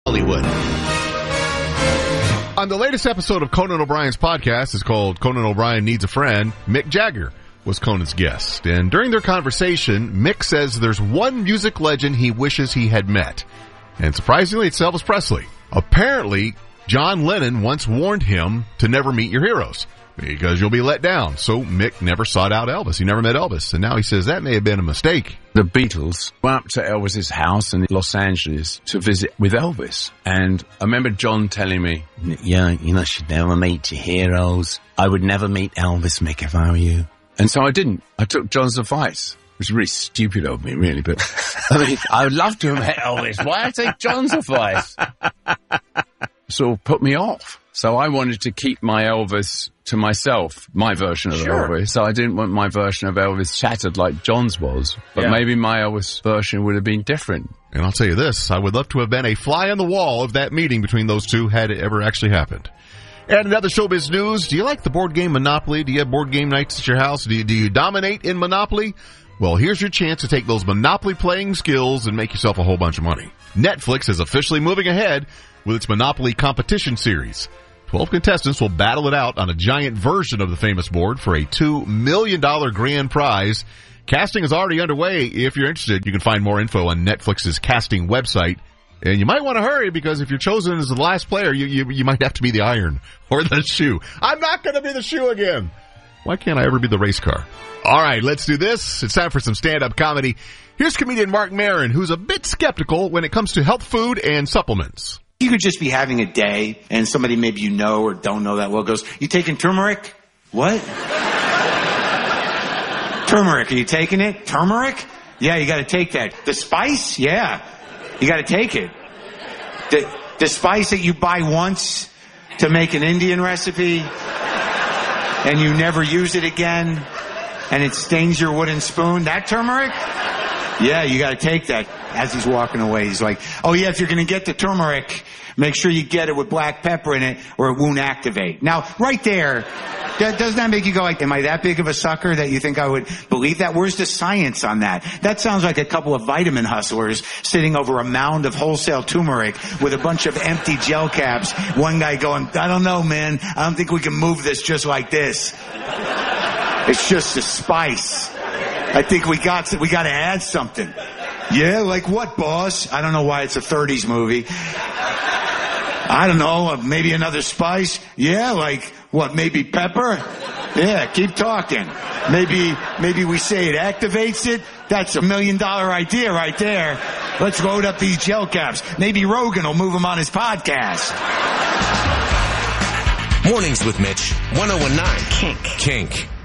Hollywood. On the latest episode of Conan O'Brien's podcast, it's called Conan O'Brien Needs a Friend, Mick Jagger was Conan's guest. And during their conversation, Mick says there's one music legend he wishes he had met. And surprisingly, it's Elvis Presley. Apparently, John Lennon once warned him to never meet your heroes because you'll be let down. So Mick never sought out Elvis. He never met Elvis. And now he says that may have been a mistake. The Beatles went up to Elvis's house in Los Angeles to visit with Elvis. And I remember John telling me, you should never meet your heroes. I would never meet Elvis, Mick, if I were you. And so I didn't. I took John's advice. It was really stupid of me, really. But I mean, I would love to have met Elvis. Why I take John's advice? Sort of put me off. So I wanted to keep my Elvis to myself, my version of Elvis. So I didn't want my version of Elvis shattered like John's was. But maybe my Elvis version would have been different. And I'll tell you this, I would love to have been a fly on the wall of that meeting between those two had it ever actually happened. And another showbiz news, do you like the board game Monopoly? Do you have board game nights at your house? Do you dominate in Monopoly? Well, here's your chance to take those Monopoly playing skills and make yourself a whole bunch of money. Netflix is officially moving ahead with its Monopoly competition series. 12 contestants will battle it out on a giant version of the famous board for a $2 million grand prize. Casting is already underway. If you're interested, you can find more info on Netflix's casting website. And you might want to hurry because if you're chosen as the last player, you might have to be the iron or the shoe. I'm not going to be the shoe again. Why can't I ever be the race car? All right, let's do this. It's time for some stand-up comedy. Here's comedian Mark Maron, who's a bit skeptical when it comes to health food and supplements. You could just be having a day, and somebody maybe you know or don't know that well goes, "You taking turmeric?" "What?" "Turmeric, are you taking it?" "Turmeric? Yeah, you gotta take that." "The spice?" "Yeah, you gotta take it." The spice that you buy once to make an Indian recipe, and you never use it again, and it stains your wooden spoon, that turmeric? Yeah, you gotta take that. As he's walking away, he's like, "Oh yeah, if you're gonna get the turmeric, make sure you get it with black pepper in it or it won't activate." Now, right there, doesn't that make you go like, am I that big of a sucker that you think I would believe that? Where's the science on that? That sounds like a couple of vitamin hustlers sitting over a mound of wholesale turmeric with a bunch of empty gel caps. One guy going, "I don't know, man. I don't think we can move this just like this. It's just a spice. I think we got to add something." "Yeah, like what, boss?" "I don't know why it's a 30s movie." "I don't know, maybe another spice." "Yeah, like what, maybe pepper?" "Yeah, keep talking. Maybe we say it activates it." That's $1 million idea right there. Let's load up these gel caps. Maybe Rogan will move them on his podcast. Mornings with Mitch, 1019 Kink.